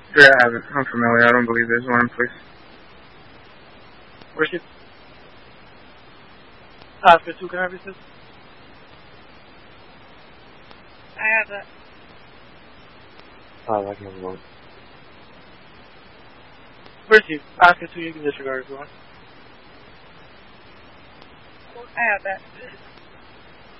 Yeah, I haven't. I'm familiar. I don't believe there's one in place. Worship. Oscar 2, can I have your assist? I have that. I can have one. Worship. Oscar 2, you can disregard if you want. I have that.